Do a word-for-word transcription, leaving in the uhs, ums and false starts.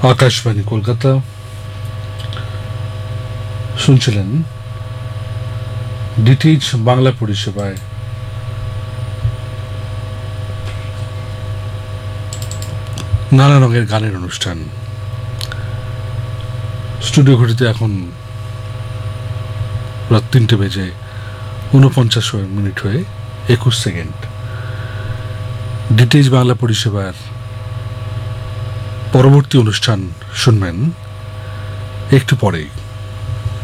আকাশবাণী কলকাতা। শুনছিলেন ডিটিএইচ বাংলা পরিষেবায় নানা রঙের গানের অনুষ্ঠান। স্টুডিও ঘড়িতে এখন রাত তিনটে বেজে উনপঞ্চাশ মিনিট হয়ে একুশ সেকেন্ড। ডিটিএইচ বাংলা পরিষেবার পরবর্তী অনুষ্ঠান শুনবেন একটু পরেই।